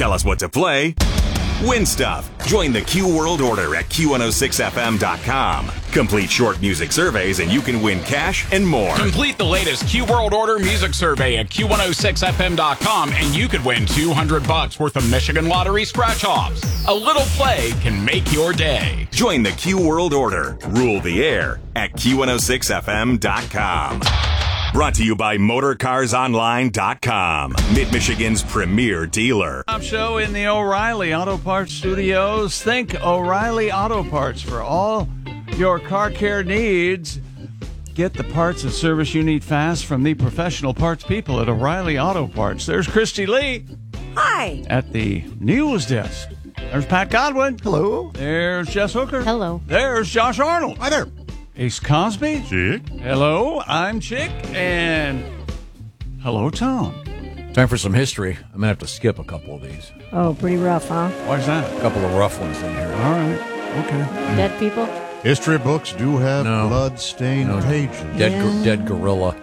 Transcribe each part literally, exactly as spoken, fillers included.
Tell us what to play. Win stuff. Join the Q World Order at Q one oh six F M dot com. Complete short music surveys and you can win cash and more. Complete the latest Q World Order music survey at Q one oh six F M dot com and you could win two hundred bucks worth of Michigan Lottery scratch-offs. A little play can make your day. Join the Q World Order. Rule the air at Q one oh six F M dot com. Brought to you by Motor Cars Online dot com, Mid-Michigan's premier dealer. Top show in the O'Reilly Auto Parts Studios. Think O'Reilly Auto Parts for all your car care needs. Get the parts and service you need fast from the professional parts people at O'Reilly Auto Parts. There's Christy Lee. Hi. At the news desk. There's Pat Godwin. Hello. There's Jess Hooker. Hello. There's Josh Arnold. Hi there. Ace Cosby. Chick. Hello, I'm Chick. And hello, Tom. Time for some history. I'm going to have to skip a couple of these. Oh, pretty rough, huh? Why's that? A couple of rough ones in here. All right. Okay. Dead people? History books do have No. blood-stained No. pages. Dead, Yeah. gor- dead gorilla.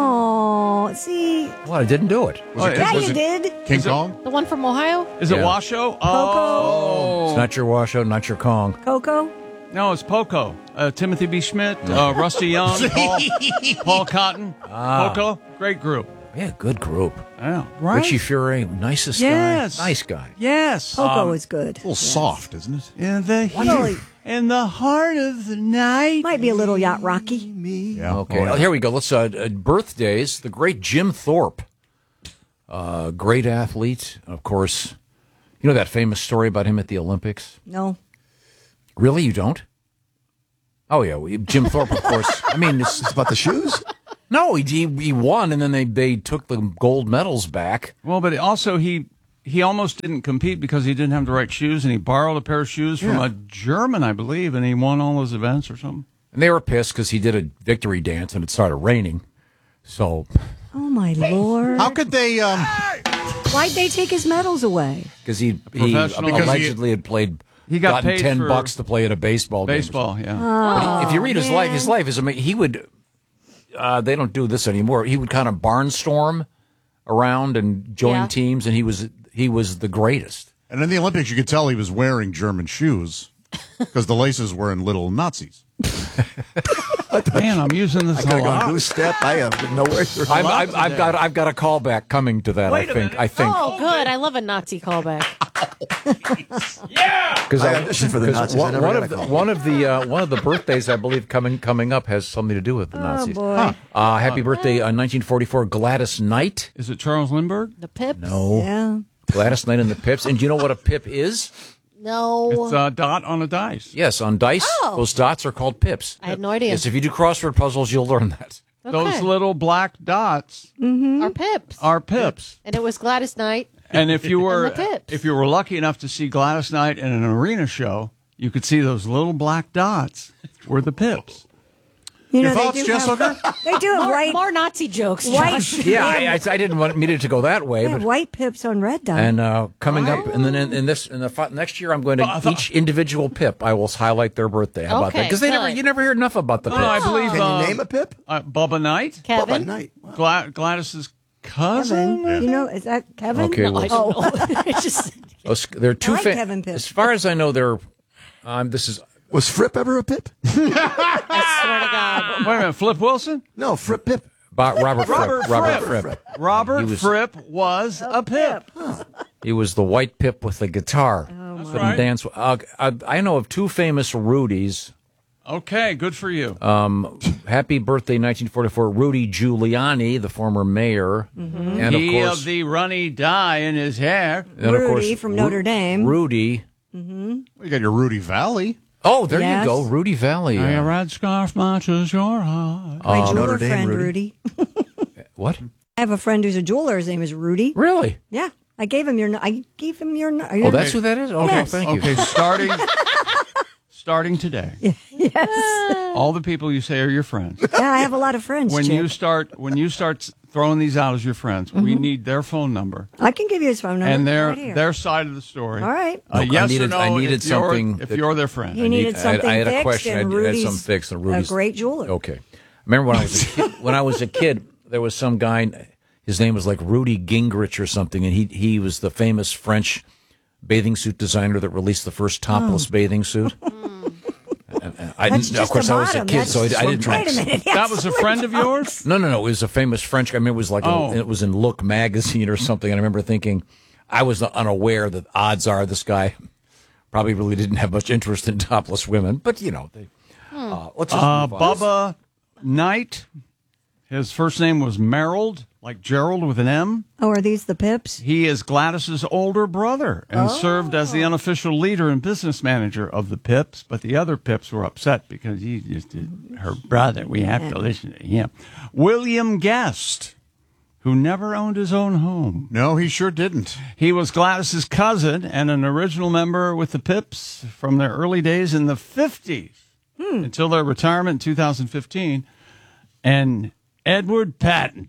Oh, see. Well, I didn't do it. Oh, it- Yeah, was you it- did. King Is it- Kong? The one from Ohio? Is it Yeah. Washoe? Oh. It's not your washoe, not your Kong. Coco? No, it's Poco. Uh, Timothy B. Schmidt, uh, Rusty Young, Paul, Paul Cotton. Ah. Poco, great group. Yeah, good group. Yeah, right? Richie Fury, nicest Yes. guy. Nice guy. Yes. Poco Um, is good. A little soft, isn't it? in the Well, heat, in the heart of the night. Might be a little yacht rocky. Yeah. Okay, Oh, yeah. oh, here we go. Let's uh, uh, birthdays. The great Jim Thorpe, uh, great athlete. Of course, you know that famous story about him at the Olympics? No. Really, you don't? Oh yeah, we- Jim Thorpe, of course. I mean, it's, It's about the shoes? no, he he won, and then they they took the gold medals back. Well, but also he he almost didn't compete because he didn't have the right shoes, and he borrowed a pair of shoes from Yeah. a German, I believe, and he won all those events or something. And they were pissed because he did a victory dance and it started raining. So, Oh, my Lord. How could they, um, Why'd they take his medals away? because he, he Professional. Because he- allegedly had played, He got gotten paid ten for bucks to play at a baseball game. Baseball, yeah. But he- if you read his man. life, his life is amazing. He would, uh, they don't do this anymore. He would kind of barnstorm around and join Yeah. teams, and he was he was the greatest. and in the Olympics, you could tell he was wearing German shoes because the laces were in little Nazis. Man, I'm using this a lot. goose step. I have no way. I've, I've, I've got I've got a callback coming to that. Wait I a think minute. I think Oh, good. I love a Nazi callback. because I auditioned for the Nazis. I One, never one got of a the, call. one of the uh, one of the birthdays I believe coming coming up has something to do with the Nazis. Oh, boy. Uh, happy birthday, uh, nineteen forty-four, Gladys Knight. Is it Charles Lindbergh? The Pips? No, Yeah. Gladys Knight and the Pips. And do you know what a pip is? No. It's a dot on a dice. Yes, on dice, Oh. those dots are called pips. I had no idea. Yes, if you do crossword puzzles, you'll learn that. Okay. Those little black dots Our Pips. are pips. And it was Gladys Knight. And if you were And the Pips. if you were lucky enough to see Gladys Knight in an arena show, you could see those little black dots were the pips. You Your know, thoughts, they do Jess have, Hooker? They do have More, white, more Nazi jokes, white, Josh. Yeah, I, I, I didn't want me to go that way, they have but white pips on red dot. and uh, coming up, and then in, in this in the fi- next year, I'm going to each individual pip. I will highlight their birthday. How about that? Okay, Because they never good. you never hear enough about the Oh, I pips. believe Can uh, you name a pip? uh, Bubba Knight, Kevin. Bubba Knight. Wow. Gla- Gladys's cousin. Kevin. You know, is that Kevin? Okay, No, well, I don't know. It's just, Those- there are two. I like fa- Kevin Pip. As far as I know, there. Um, this is Was Fripp ever a pip? I swear to God. Wait a minute, Flip Wilson? No, Fripp Pip. Bo- Robert Robert Fripp. Robert Fripp. Fripp. Robert He was- Fripp was a pip. He was the white pip with the guitar. Oh, Couldn't right. dance. Uh, I, I know of two famous Rudies. Okay, good for you. Happy birthday, nineteen forty-four, Rudy Giuliani, the former mayor, and of he course, of the runny dye in his hair. and of Rudy course, from Notre Dame. Rudy. You got your Rudy Valley. Oh, there Yes. you go, Rudy Valley. A uh, red scarf matches your heart. My jeweler Notre Dame friend, Rudy. Rudy. what? I have a friend who's a jeweler. His name is Rudy. Really? Yeah. I gave him your. I gave him your. Oh, that's who that is. Okay, Yes. thank you. Okay, starting starting today. Yes. All the people you say are your friends. Yeah, I have a lot of friends. When Chick. you start when you start throwing these out as your friends, we need their phone number I can give you his phone number. and their right here. their side of the story. All right. Uh, Look, I yes needed- or no? I needed if you're- something If that- you're their friend, He needed I had- something I had, a fixed, question. I and had, I had Rudy's some fixed. And a Rudy's great jeweler. Okay. I remember when I was a kid, when I was a kid, there was some guy. his name was like Rudy Gingrich or something, and he he was the famous French bathing suit designer that released the first topless Oh. bathing suit. I That's didn't, just of course, the I was a bottom. kid, That's so I, I just- didn't. Wait a minute. That was a friend of yours? No, no, no. It was a famous French. I mean, it was like Oh. a, it was in Look magazine or something. And I remember thinking, I was unaware that odds are this guy probably really didn't have much interest in topless women. But you know, they, uh, let's just Uh, move on. Bubba Knight. His first name was Merrill, like Gerald with an M. Oh, are these the Pips? He is Gladys's older brother and Oh. served as the unofficial leader and business manager of the Pips. But the other Pips were upset because he just her brother. We have to listen to him. William Guest, who never owned his own home. No, he sure didn't. He was Gladys's cousin and an original member with the Pips from their early days in the fifties until their retirement in two thousand fifteen. And Edward Patton,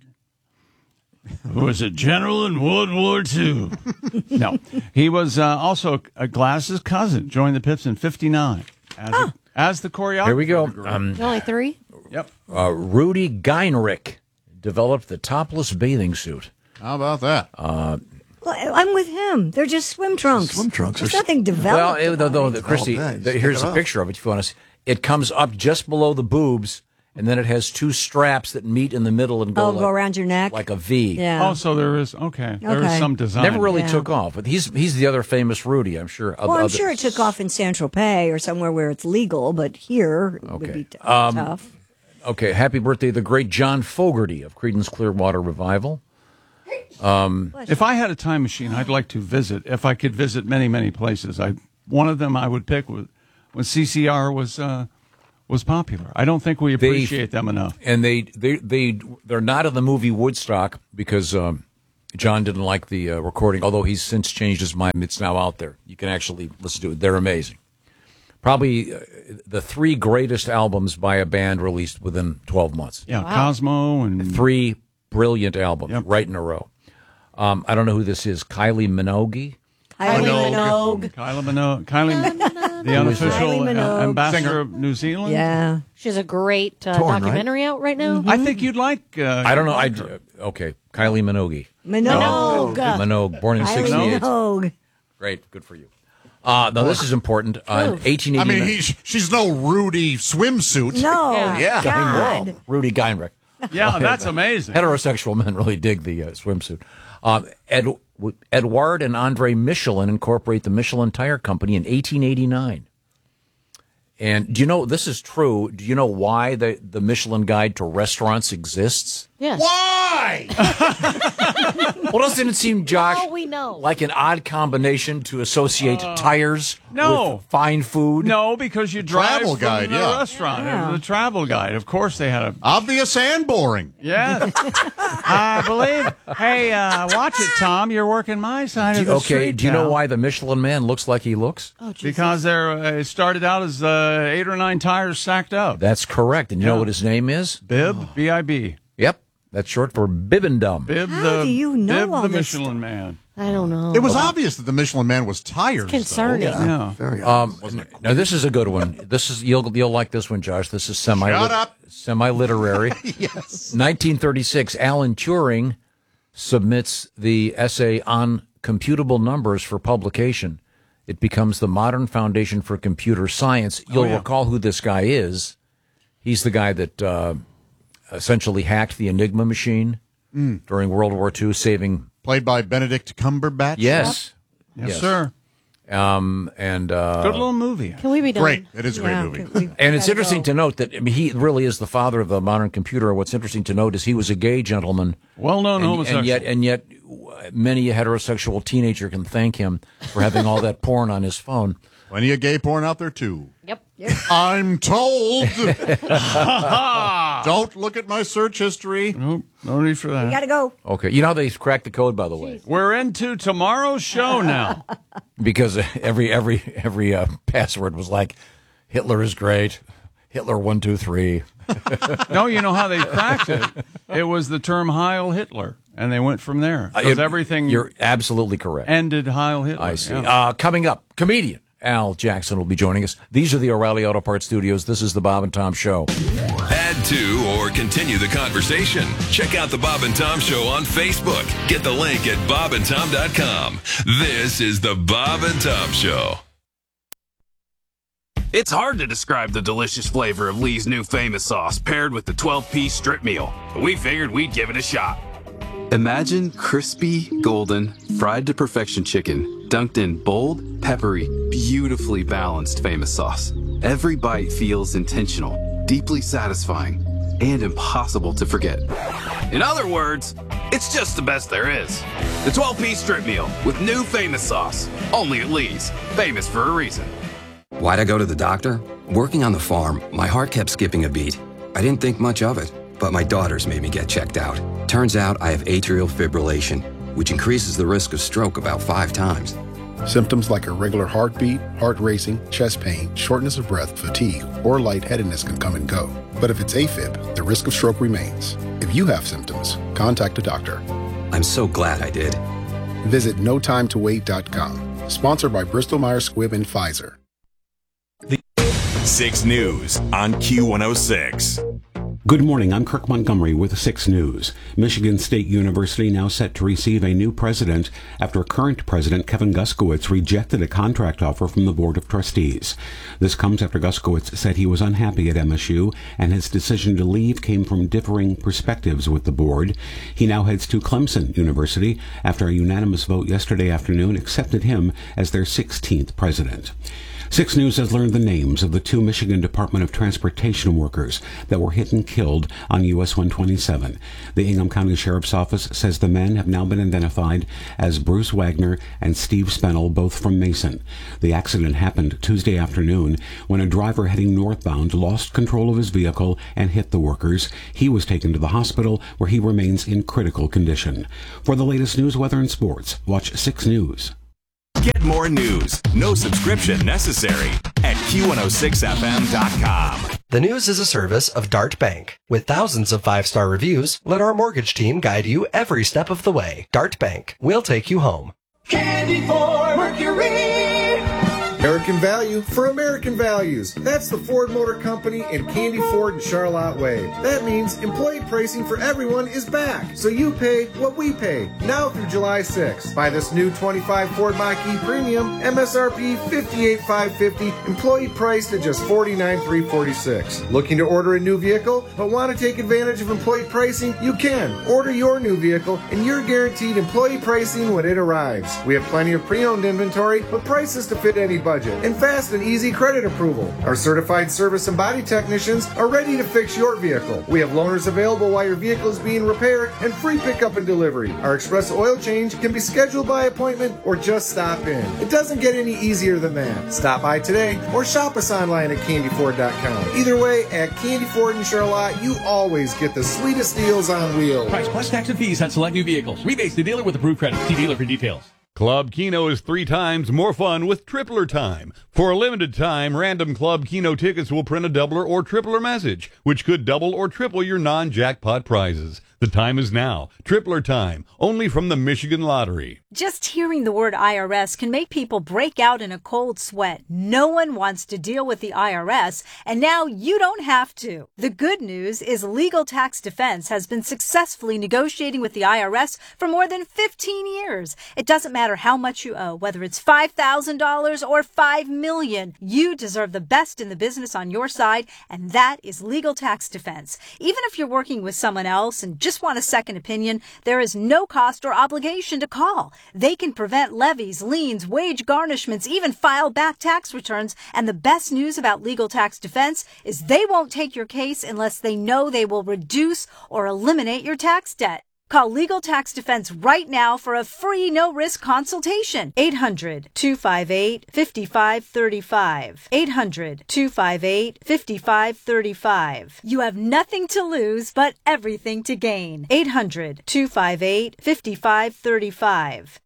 who was a general in World War Two. No, he was uh, also a Gladys's cousin, joined the Pips in fifty-nine as, a, as the choreographer. Here we go. Um, Only three? Yep. uh, Rudy Geinrich developed the topless bathing suit. How about that? Well, I'm with him. They're just swim trunks. Swim trunks There's are- nothing Well, developed. it, though, though, about it. Christy, Oh, nice. the- here's Check it a out. picture of it if you want to see. It comes up just below the boobs, and then it has two straps that meet in the middle and go, Oh, like, go around your neck? like a V. Yeah. Oh, so there is, okay. There is Okay. some design. Never really Yeah. took off, but he's he's the other famous Rudy, I'm sure. Well, I'm sure it took off in San Tropez or somewhere where it's legal, but here it would Okay. be t- Um, tough. Okay, happy birthday, the great John Fogerty of Creedence Clearwater Revival. If I had a time machine, I'd like to visit. If I could visit many, many places, I one of them I would pick was when C C R was uh, was popular. I don't think we They- appreciate them enough. And they they they they're not in the movie Woodstock because um, John didn't like the uh, recording. Although he's since changed his mind, it's now out there. You can actually listen to it. They're amazing. Probably uh, the three greatest albums by a band released within twelve months. Yeah, Cosmo and Three brilliant albums Yep. right in a row. Um, I don't know who this is. Kylie Minogue. Kylie Kylie Minogue. Minogue, Kylie, the unofficial Kylie uh, Minogue. ambassador Singer. of New Zealand. Yeah. She has a great uh, Torn, right? documentary out right now. I think you'd like. Uh, I don't know. I you'd like her. uh, okay. Kylie Minogue. Minogue. Minogue, born in Kylie sixty-eight. Minogue. Great, good for you. Uh, now this is important. Uh, in eighteen I eighty-nine. mean, he, she's no Rudy swimsuit. No. Yeah. God. Rudy Geinrich. Yeah, that's amazing. Heterosexual men really dig the uh, swimsuit. Um, Ed, Edouard and Andre Michelin incorporate the Michelin Tire Company in eighteen eighty-nine. And do you know, this is true, do you know why the, the Michelin Guide to Restaurants exists? Yes. Why? Well, doesn't it seem, Josh, Oh, we know. like an odd combination to associate tires no. with fine food? No, because you drive travel from guide, the yeah. restaurant. Yeah. It was a travel guide. Of course, they had a. Obvious and boring. Yeah, I believe. Hey, uh, watch it, Tom. You're working my side of the Okay, street. do you know now. why the Michelin Man looks like he looks? Oh, Jesus. Because they're uh, it started out as uh, eight or nine tires stacked up. That's correct. And you know Yeah. what his name is? Bib, B I B. Yep, that's short for Bibendum. Bib How the do you know Bib all the this Michelin Man. I don't know. It was obvious that the Michelin Man was tires. though. concerning. Yeah. Very Um, now this is a good one. This is you'll you'll like this one, Josh. This is semi Shut up. semi literary. Yes. nineteen thirty-six, Alan Turing submits the essay on computable numbers for publication. It becomes the modern foundation for computer science. You'll yeah. recall who this guy is. He's the guy that uh, essentially hacked the Enigma machine during World War Two, saving. Played by Benedict Cumberbatch. Yes. Yes, sir. Um, and uh, Good little movie. Can we be done? Great. It is a great Yeah, movie. we- And it's gotta interesting go. to note that I mean, he really is the father of the modern computer. What's interesting to note is he was a gay gentleman, Well-known and, homosexual. and yet, and yet, many a heterosexual teenager can thank him for having all that porn on his phone. Plenty of gay porn out there, too. Yep. I'm told. Don't look at my search history. Nope, no need for that. We gotta go. Okay, you know how they cracked the code, by the way, We're into tomorrow's show now. because every every every uh, password was like, Hitler is great, Hitler one two three. No, you know how they cracked it? It was the term Heil Hitler, and they went from there. Because Uh, everything You're absolutely correct. ended Heil Hitler. I see. Yeah. Uh, coming up, comedian Al Jackson will be joining us. These are the O'Reilly Auto Parts Studios. This is the Bob and Tom Show. And add to, or continue the conversation. Check out The Bob and Tom Show on Facebook. Get the link at bob and tom dot com. This is The Bob and Tom Show. It's hard to describe the delicious flavor of Lee's new famous sauce paired with the twelve-piece strip meal, but we figured we'd give it a shot. Imagine crispy, golden, fried to perfection chicken dunked in bold, peppery, beautifully balanced famous sauce. Every bite feels intentional, deeply satisfying, and impossible to forget. In other words, it's just the best there is. The twelve-piece strip meal with new famous sauce. Only at Lee's. Famous for a reason. Why'd I go to the doctor? Working on the farm, my heart kept skipping a beat. I didn't think much of it, but my daughters made me get checked out. Turns out I have atrial fibrillation, which increases the risk of stroke about five times. Symptoms like irregular heartbeat, heart racing, chest pain, shortness of breath, fatigue, or lightheadedness can come and go. But if it's AFib, the risk of stroke remains. If you have symptoms, contact a doctor. I'm so glad I did. Visit no time to wait dot com. Sponsored by Bristol Myers Squibb and Pfizer. six News on Q one oh six. Good morning. I'm Kirk Montgomery with six News. Michigan State University now set to receive a new president after current president Kevin Guskowitz rejected a contract offer from the Board of Trustees. This comes after Guskowitz said he was unhappy at M S U, and his decision to leave came from differing perspectives with the board. He now heads to Clemson University after a unanimous vote yesterday afternoon accepted him as their sixteenth president. six News has learned the names of the two Michigan Department of Transportation workers that were hit and killed on U S one twenty-seven. The Ingham County Sheriff's Office says the men have now been identified as Bruce Wagner and Steve Spennel, both from Mason. The accident happened Tuesday afternoon when a driver heading northbound lost control of his vehicle and hit the workers. He was taken to the hospital where he remains in critical condition. For the latest news, weather, and sports, watch six News. Get more news, no subscription necessary, at Q one oh six F M dot com. The News is a service of Dart Bank. With thousands of five-star reviews, let our mortgage team guide you every step of the way. Dart Bank. We'll take you home. Candy for Mercury. American value for American values. That's the Ford Motor Company and Candy Ford and Charlotte Way. That means employee pricing for everyone is back, so you pay what we pay, now through July sixth. Buy this new twenty-five Ford Mach-E Premium, M S R P fifty-eight thousand five hundred fifty dollars, employee priced at just forty-nine thousand three hundred forty-six dollars. Looking to order a new vehicle, but want to take advantage of employee pricing? You can. Order your new vehicle, and you're guaranteed employee pricing when it arrives. We have plenty of pre-owned inventory, but prices to fit any budget. And fast and easy credit approval. Our certified service and body technicians are ready to fix your vehicle. We have loaners available while your vehicle is being repaired and free pickup and delivery. Our express oil change can be scheduled by appointment or just stop in. It doesn't get any easier than that. Stop by today or shop us online at candy ford dot com. Either way, at Candy Ford in Charlotte, you always get the sweetest deals on wheels. Price plus tax and fees on select new vehicles. Rebates to dealer with approved credit. See dealer for details. Club Keno is three times more fun with Tripler Time. For a limited time, random Club Keno tickets will print a doubler or tripler message, which could double or triple your non-jackpot prizes. The time is now. Tripler Time, only from the Michigan Lottery. Just hearing the word I R S can make people break out in a cold sweat. No one wants to deal with the I R S, and now you don't have to. The good news is Legal Tax Defense has been successfully negotiating with the I R S for more than fifteen years. It doesn't matter how much you owe, whether it's five thousand dollars or five million dollars. You deserve the best in the business on your side, and that is Legal Tax Defense. Even if you're working with someone else and just want a second opinion, there is no cost or obligation to call. They can prevent levies, liens, wage garnishments, even file back tax returns. And the best news about Legal Tax Defense is they won't take your case unless they know they will reduce or eliminate your tax debt. Call Legal Tax Defense right now for a free no-risk consultation. eight hundred, two five eight, five five three five. eight hundred, two five eight, five five three five. You have nothing to lose but everything to gain. eight hundred, two five eight, five five three five.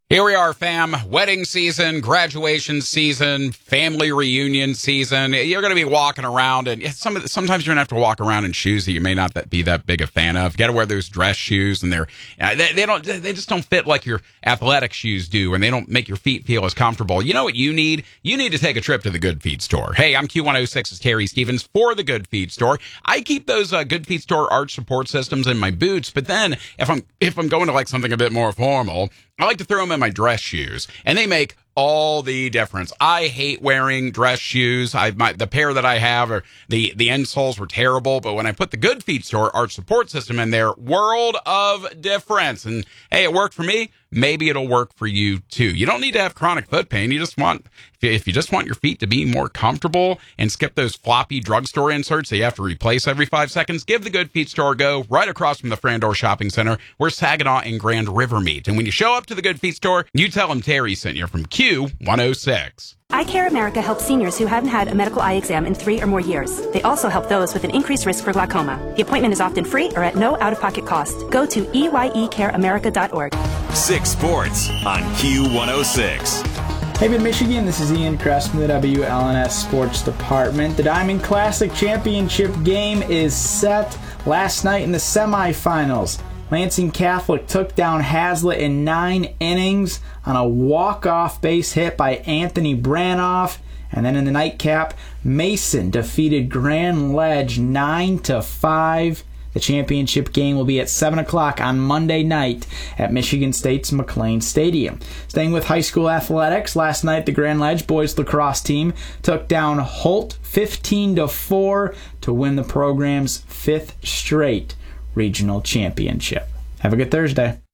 Here we are, fam. Wedding season, graduation season, family reunion season. You're going to be walking around, and some sometimes you're going to have to walk around in shoes that you may not that be that big a fan of. You got to wear those dress shoes, and they're uh, they, they don't they just don't fit like your athletic shoes do, and they don't make your feet feel as comfortable. You know what you need? You need to take a trip to the Good Feet store. Hey, I'm Q one oh six's Terry Stevens for the Good Feet store. I keep those uh, Good Feet store arch support systems in my boots, but then if I'm if I'm going to like something a bit more formal, I like to throw them in my dress shoes, and they make all the difference. I hate wearing dress shoes. I my, the pair that I have are the the insoles were terrible, but when I put the Good Feet store arch support system in there, world of difference. And hey, it worked for me. Maybe it'll work for you too. You don't need to have chronic foot pain. You just want if you just want your feet to be more comfortable and skip those floppy drugstore inserts that you have to replace every five seconds, give the Good Feet store a go right across from the Frandor Shopping Center where Saginaw and Grand River meet. And when you show up to the Good Feet store, you tell them Terry sent you from Q one oh six. Eye Care America helps seniors who haven't had a medical eye exam in three or more years. They also help those with an increased risk for glaucoma. The appointment is often free or at no out-of-pocket cost. Go to e y e care america dot org. Six Sports on Q one oh six. Hey, Mid-Michigan, this is Ian Kress from the W L N S Sports Department. The Diamond Classic Championship game is set last night in the semifinals. Lansing Catholic took down Hazlitt in nine innings on a walk-off base hit by Anthony Branoff. And then in the nightcap, Mason defeated Grand Ledge nine to five. The championship game will be at seven o'clock on Monday night at Michigan State's McLean Stadium. Staying with high school athletics, last night the Grand Ledge boys lacrosse team took down Holt fifteen to four to win the program's fifth straight regional championship. Have a good Thursday.